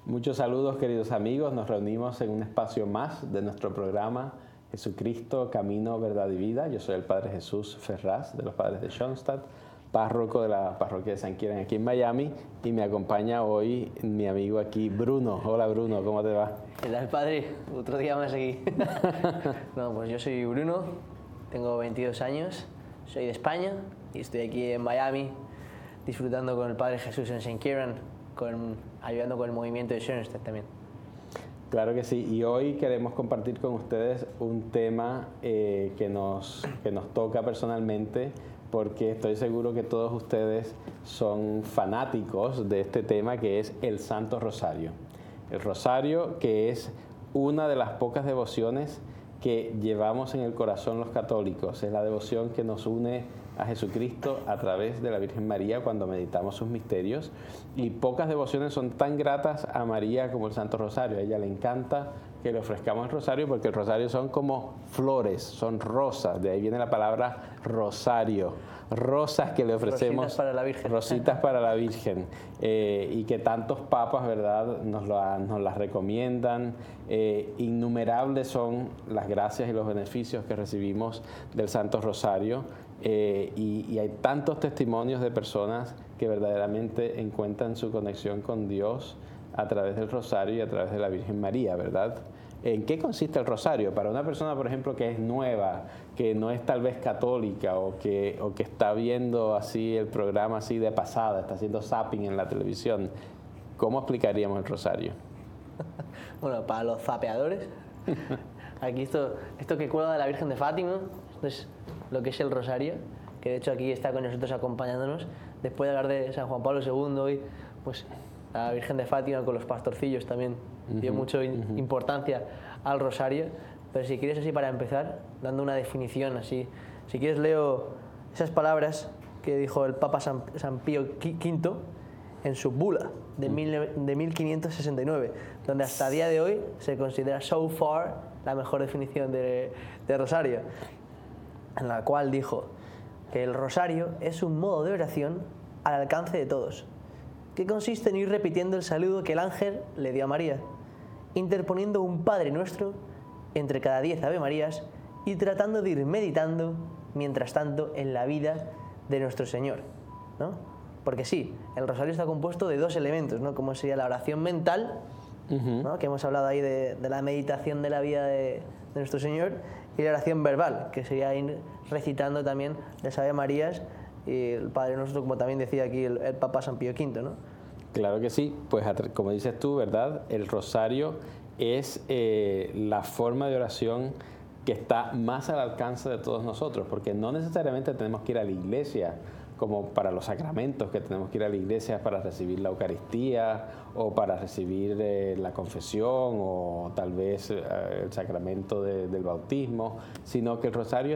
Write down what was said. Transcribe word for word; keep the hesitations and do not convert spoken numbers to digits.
Muchos saludos, queridos amigos. Nos reunimos en un espacio más de nuestro programa Jesucristo, Camino, Verdad y Vida. Yo soy el Padre Jesús Ferraz, de los Padres de Schoenstatt, párroco de la parroquia de San Kieran aquí en Miami, y me acompaña hoy mi amigo aquí, Bruno. Hola, Bruno, ¿cómo te va? ¿Qué tal, Padre? Otro día más aquí. No, pues yo soy Bruno, tengo veintidós años, soy de España y estoy aquí en Miami disfrutando con el Padre Jesús en San Kieran, con, ayudando con el movimiento de Schoenstatt también. Claro que sí, y hoy queremos compartir con ustedes un tema eh, que, nos, que nos toca personalmente, porque estoy seguro que todos ustedes son fanáticos de este tema, que es el Santo Rosario. El Rosario, que es una de las pocas devociones que llevamos en el corazón los católicos. Es la devoción que nos une a Jesucristo a través de la Virgen María cuando meditamos sus misterios, y pocas devociones son tan gratas a María como el Santo Rosario. A ella le encanta que le ofrezcamos el rosario, porque el rosario son como flores, son rosas, de ahí viene la palabra rosario, rosas que le ofrecemos, rositas para la Virgen, rositas para la Virgen, eh, y que tantos papas, ¿verdad?, nos, lo, nos las recomiendan. Eh, innumerables son las gracias y los beneficios que recibimos del Santo Rosario. Eh, y, y hay tantos testimonios de personas que verdaderamente encuentran su conexión con Dios a través del rosario y a través de la Virgen María, ¿verdad? ¿En qué consiste el rosario? Para una persona, por ejemplo, que es nueva, que no es tal vez católica, o que, o que está viendo así el programa así de pasada, está haciendo zapping en la televisión, ¿cómo explicaríamos el rosario? Bueno, para los zapeadores, aquí esto, esto que cuelga de la Virgen de Fátima, esto es lo que es el rosario, que de hecho aquí está con nosotros acompañándonos, después de hablar de San Juan Pablo segundo hoy, pues la Virgen de Fátima con los pastorcillos también dio uh-huh, mucha in- uh-huh. importancia al rosario. Pero si quieres, así para empezar, dando una definición así, si quieres leo esas palabras que dijo el Papa San, San Pío quinto en su bula de, mil, de mil quinientos sesenta y nueve, donde hasta el día de hoy se considera so far la mejor definición de, de rosario, en la cual dijo que el rosario es un modo de oración al alcance de todos, que consiste en ir repitiendo el saludo que el ángel le dio a María, interponiendo un Padre Nuestro entre cada diez Ave Marías y tratando de ir meditando, mientras tanto, en la vida de nuestro Señor, ¿no? Porque sí, el rosario está compuesto de dos elementos, ¿no? Como sería la oración mental, uh-huh. ¿no? Que hemos hablado ahí de, de la meditación de la vida de, de nuestro Señor, y la oración verbal, que sería ir recitando también las Ave Marías y el Padre Nuestro, como también decía aquí el, el Papa San Pío quinto, ¿no? Claro que sí, pues como dices tú, ¿verdad? El rosario es eh, la forma de oración que está más al alcance de todos nosotros, porque no necesariamente tenemos que ir a la iglesia, como para los sacramentos, que tenemos que ir a la iglesia para recibir la Eucaristía, o para recibir eh, la confesión, o tal vez eh, el sacramento de, del bautismo, sino que el rosario